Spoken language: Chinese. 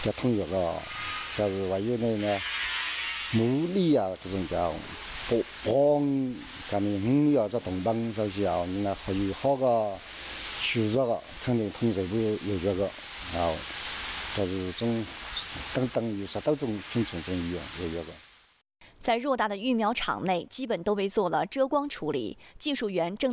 要统一个，但是还有呢，牡蛎啊，这种叫帮搿面5年这同伴首先啊，你呢还有好个收入个，肯定统一部有这个啊，但是种等有10多种品种种有这个。 在偌大的育苗场内，基本都被做了遮光处理，技术员正